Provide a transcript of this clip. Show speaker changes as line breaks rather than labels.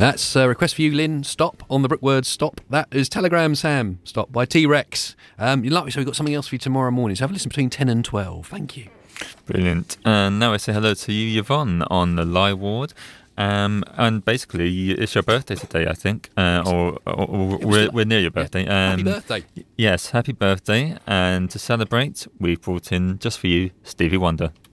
That's a request for you, Lynn. Stop on the Brookword. Stop. That is Telegram Sam. Stop by T-Rex. You like me, so we've got something else for you tomorrow morning. So have a listen between 10 and 12. Thank you.
Brilliant. And now I say hello to you, Yvonne, on the live ward. And basically, it's your birthday today, I think, or we're near your birthday.
Happy birthday.
Yes, happy birthday. And to celebrate, we've brought in, just for you, Stevie Wonder.